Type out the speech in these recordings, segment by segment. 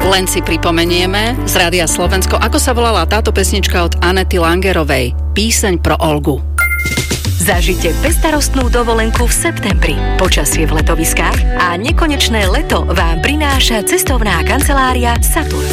Len si pripomenieme z Rádia Slovensko, ako sa volala táto pesnička od Anety Langerovej. Píseň pro Olgu. Zažite bezstarostnú dovolenku v septembri. Počasie v letoviskách a nekonečné leto vám prináša cestovná kancelária Saturn.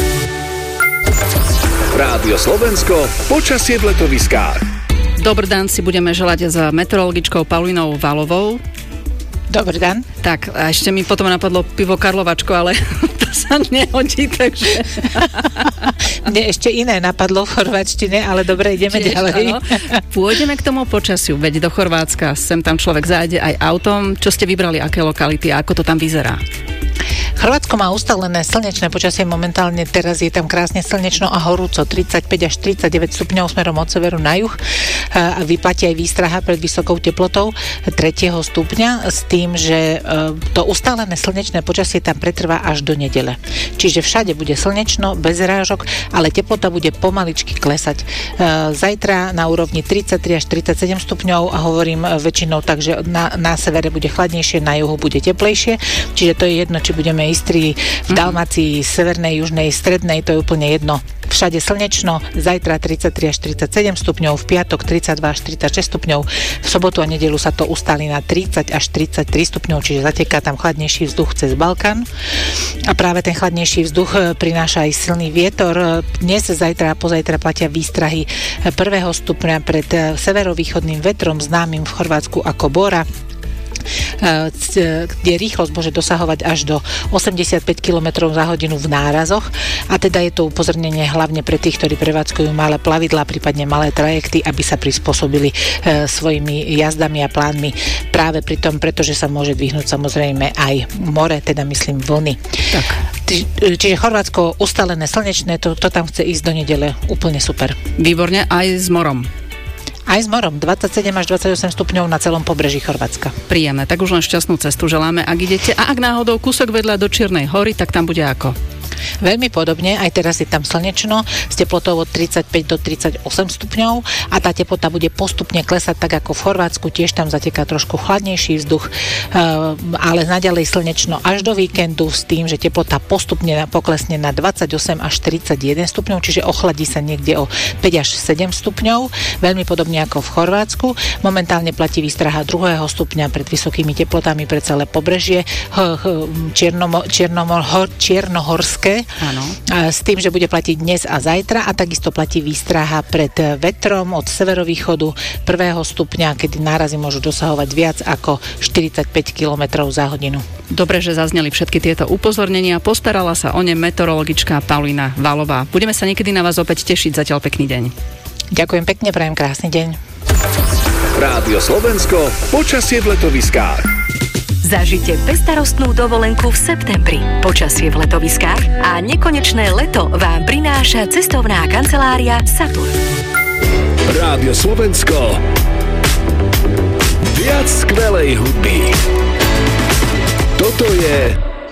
Rádio Slovensko, počasie v letoviskách. Dobrý dan si budeme želať s meteorologičkou Paulinou Valovou. Dobrý dan. Tak, a ešte mi potom napadlo pivo Karlovačko, ale to sa nehodí, takže... Mne ešte iné napadlo v chorváčtine, ale dobre, ideme ďalej. Áno. Pôjdeme k tomu počasiu, veď do Chorvátska, sem tam človek zájde aj autom. Čo ste vybrali, aké lokality a ako to tam vyzerá? Chorvátsko má ustalené slnečné počasie, momentálne teraz je tam krásne slnečno a horúco, 35 až 39 stupňov smerom od severu na juh a vyplatí aj výstraha pred vysokou teplotou 3. stupňa s tým, že to ustálené slnečné počasie tam pretrvá až do nedele. Čiže všade bude slnečno, bez rážok, ale teplota bude pomaličky klesať. Zajtra na úrovni 33 až 37 stupňov a hovorím väčšinou tak, že na severe bude chladnejšie, na juhu bude teplejšie, čiže to je jedno, či budeme Istrii, v Dalmácii, severnej, južnej, strednej, to je úplne jedno. Všade slnečno, zajtra 33 až 37 stupňov, v piatok 32 až 36 stupňov, v sobotu a nedeľu sa to ustáli na 30 až 33 stupňov, čiže zateká tam chladnejší vzduch cez Balkán. A práve ten chladnejší vzduch prináša aj silný vietor. Dnes, zajtra a pozajtra platia výstrahy 1. stupňa pred severovýchodným vetrom, známym v Chorvátsku ako Bora, kde rýchlosť môže dosahovať až do 85 km za hodinu v nárazoch a teda je to upozornenie hlavne pre tých, ktorí prevádzkujú malé plavidlá, prípadne malé trajekty, aby sa prispôsobili svojimi jazdami a plánmi práve pri tom, pretože sa môže dvihnúť samozrejme aj more, teda myslím vlny. Tak. Čiže Chorvátsko ustalené slnečné, to tam chce ísť do nedele úplne super. Výborne, aj s morom. Aj s morom, 27 až 28 stupňov na celom pobreží Chorvátska. Príjemné, tak už len šťastnú cestu želáme, ak idete. A ak náhodou kúsok vedľa do Čiernej Hory, tak tam bude ako? Veľmi podobne, aj teraz je tam slnečno s teplotou od 35 do 38 stupňov a tá teplota bude postupne klesať tak ako v Chorvátsku, tiež tam zateká trošku chladnejší vzduch, ale naďalej slnečno až do víkendu s tým, že teplota postupne poklesne na 28 až 31 stupňov, čiže ochladí sa niekde o 5 až 7 stupňov, veľmi podobne ako v Chorvátsku. Momentálne platí výstraha 2. stupňa pred vysokými teplotami pre celé pobrežie čiernohorské. Áno. S tým, že bude platiť dnes a zajtra a takisto platí výstraha pred vetrom od severovýchodu 1. stupňa, kedy nárazy môžu dosahovať viac ako 45 km za hodinu. Dobre, že zazneli všetky tieto upozornenia. Postarala sa o ne meteorologička Paulina Valová. Budeme sa niekedy na vás opäť tešiť. Zatiaľ pekný deň. Ďakujem pekne, prajem krásny deň. Rádio Slovensko, počasie v letoviskách. Zažite bezstarostnú dovolenku v septembri. Počasie v letoviskách a nekonečné leto vám prináša cestovná kancelária Saturn. Rádio Slovensko. Viac skvelej hudby. Toto je